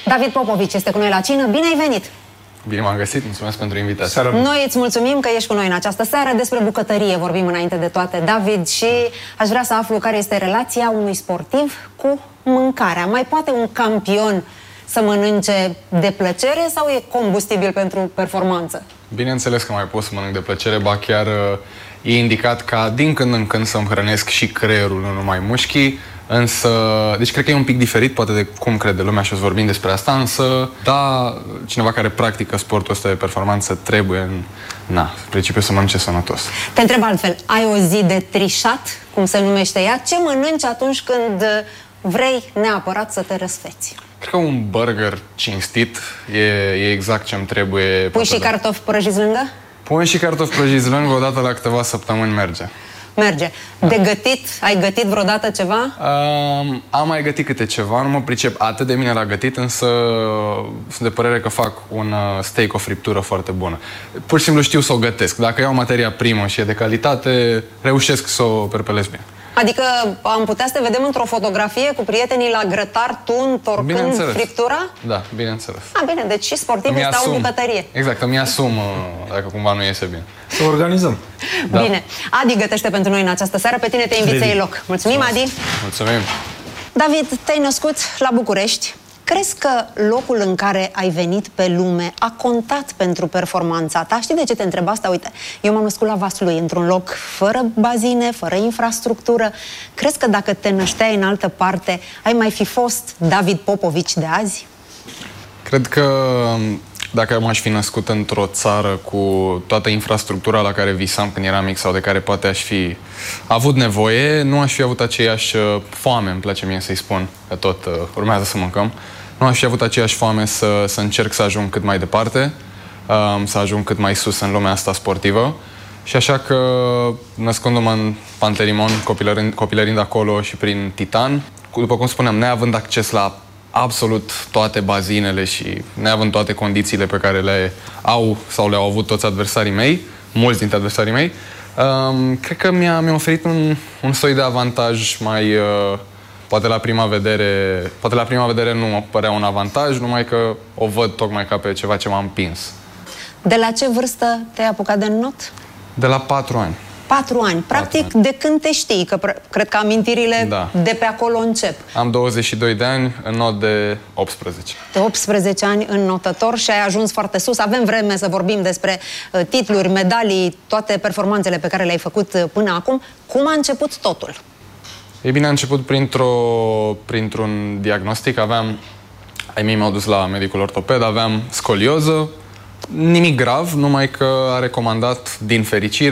David Popovici este cu noi la cină. Bine ai venit! Bine m-am găsit, mulțumesc pentru invitație. Noi îți mulțumim că ești cu noi în această seară. Despre bucătărie vorbim înainte de toate, David, și aș vrea să aflu care este relația unui sportiv cu mâncarea. Mai poate un campion să mănânce de plăcere sau e combustibil pentru performanță? Bineînțeles că mai pot să mănânc de plăcere, ba chiar e indicat ca din când în când să-mi hrănesc și creierul, nu numai mușchii. Însă, deci cred că e un pic diferit, poate de cum crede lumea și o să vorbim despre asta, însă, da, cineva care practică sportul ăsta de performanță trebuie, în principiu, să mănânce sănătos. Te întreb altfel, ai o zi de trișat, cum se numește ea? Ce mănânci atunci când vrei neapărat să te răsfeți? Cred că un burger cinstit e exact ce-mi trebuie. Pui și cartofi prăjiți lângă? Pui și cartofi prăjiți lângă, odată la câteva săptămâni merge. Merge. De gătit? Ai gătit vreodată ceva? Am mai gătit câte ceva, nu mă pricep atât de bine la gătit, însă sunt de părere că fac un steak, o friptură foarte bună. Pur și simplu știu să o gătesc. Dacă iau materia primă și e de calitate, reușesc să o perpelez bine. Adică am putea să te vedem într-o fotografie cu prietenii la grătar, tu întorcând friptura? Da, bineînțeles. Bine, deci și sportivii stau în bucătărie. Exact, îmi asum dacă cumva nu iese bine. Să organizăm. Da. Bine. Adi gătește pentru noi în această seară. Pe tine te invit să iei loc. Mulțumim, Adi. Mulțumim. David, te-ai născut la București. Crezi că locul în care ai venit pe lume a contat pentru performanța ta? Știi de ce te întreb asta? Uite, eu m-am născut la Vaslui, într-un loc fără bazine, fără infrastructură. Crezi că dacă te nășteai în altă parte, ai mai fi fost David Popovici de azi? Cred că dacă m-aș fi născut într-o țară cu toată infrastructura la care visam când eram mic sau de care poate aș fi avut nevoie, nu aș fi avut aceeași foame, îmi place mie să-i spun, că tot urmează să mâncăm, nu aș fi avut aceeași foame să încerc să ajung cât mai departe, să ajung cât mai sus în lumea asta sportivă. Și așa că, născându-mă în Pantelimon, copilărind acolo și prin Titan, după cum spuneam, neavând acces la absolut toate bazinele și neavând toate condițiile pe care le au sau le-au avut toți adversarii mei, mulți dintre adversarii mei, cred că mi-a oferit un soi de avantaj mai... Poate la prima vedere nu părea un avantaj, numai că o văd tocmai ca pe ceva ce m-a împins. De la ce vârstă te-ai apucat de not? De la 4 ani. 4 ani. Practic, de când te știi, că cred că amintirile de pe acolo încep. Am 22 de ani, în not de 18. De 18 ani înnotător și ai ajuns foarte sus. Avem vreme să vorbim despre titluri, medalii, toate performanțele pe care le-ai făcut până acum. Cum a început totul? Ei bine, a început printr-un diagnostic. Ai mei m-au dus la medicul ortoped, aveam scolioză, nimic grav, numai că a recomandat, din fericire,